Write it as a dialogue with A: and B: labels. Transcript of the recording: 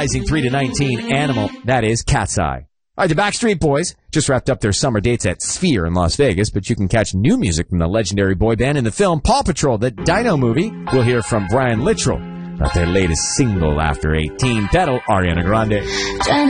A: Rising 3 to 19, Animal, that is Cat's Eye. All right, the Backstreet Boys just wrapped up their summer dates at Sphere in Las Vegas, but you can catch new music from the legendary boy band in the film Paw Patrol, the Dino movie. We'll hear from Brian Littrell about their latest single after 18, Pedal, Ariana Grande.